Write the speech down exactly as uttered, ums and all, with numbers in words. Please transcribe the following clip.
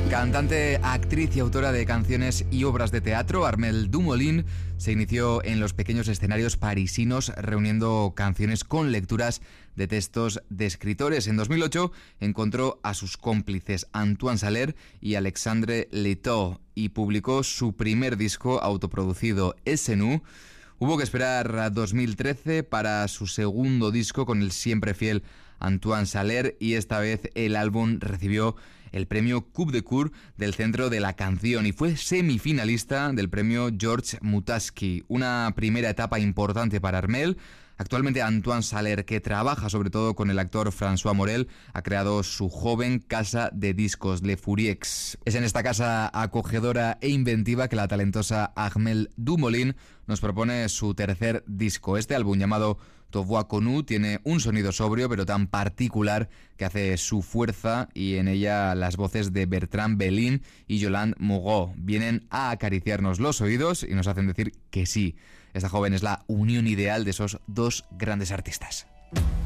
Cantante, actriz y autora de canciones y obras de teatro, Armelle Dumoulin se inició en los pequeños escenarios parisinos reuniendo canciones con lecturas de textos de escritores. En dos mil ocho encontró a sus cómplices Antoine Saler y Alexandre Leteau y publicó su primer disco autoproducido, S N U. Hubo que esperar a dos mil trece para su segundo disco con el siempre fiel Antoine Saler, y esta vez el álbum recibió el premio Coupe de Cour del Centro de la Canción y fue semifinalista del premio George Mutaski, una primera etapa importante para Armelle. Actualmente Antoine Saler, que trabaja sobre todo con el actor François Morel, ha creado su joven casa de discos, Le Fourriex. Es en esta casa acogedora e inventiva que la talentosa Armelle Dumoulin nos propone su tercer disco. Este álbum, llamado Tu Voix Connue, tiene un sonido sobrio pero tan particular que hace su fuerza, y en ella las voces de Bertrand Belin y Yolande Moreau vienen a acariciarnos los oídos y nos hacen decir que sí, esta joven es la unión ideal de esos dos grandes artistas.